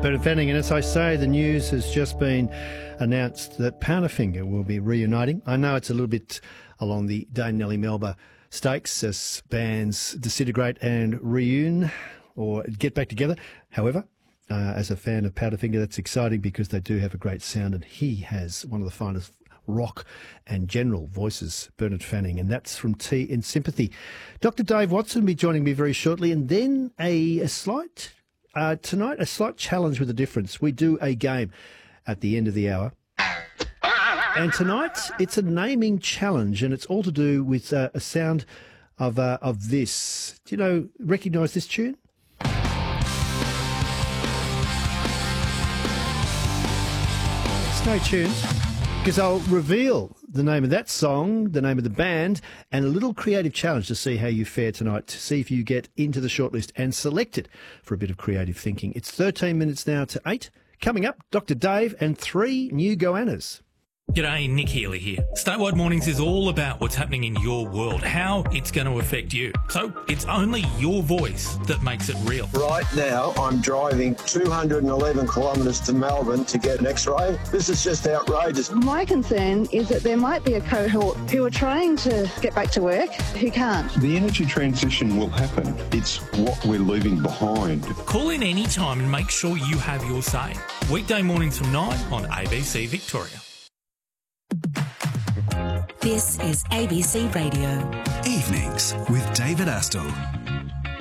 Bernard Fanning, and as I say, the news has just been announced that Powderfinger will be reuniting. I know it's a little bit along the Dane Nellie Melba stakes as bands disintegrate and reune or get back together. However, as a fan of Powderfinger, that's exciting because they do have a great sound, and he has one of the finest rock and general voices, Bernard Fanning, and that's from Tea in Sympathy. Dr. Dave Watson will be joining me very shortly, and then tonight, a slight challenge with a difference. We do a game at the end of the hour. And tonight, it's a naming challenge, and it's all to do with a sound of this. Do you recognise this tune? Stay tuned, because I'll reveal the name of that song, the name of the band, and a little creative challenge to see how you fare tonight, to see if you get into the shortlist and selected for a bit of creative thinking. It's 13 minutes now to 8. Coming up, Dr. Dave and 3 new goannas. G'day, Nick Healy here. Statewide Mornings is all about what's happening in your world, how it's going to affect you. So it's only your voice that makes it real. Right now, I'm driving 211 kilometres to Melbourne to get an X-ray. This is just outrageous. My concern is that there might be a cohort who are trying to get back to work who can't. The energy transition will happen. It's what we're leaving behind. Call in any time and make sure you have your say. Weekday mornings from 9 on ABC Victoria. This is ABC Radio. Evenings with David Astle.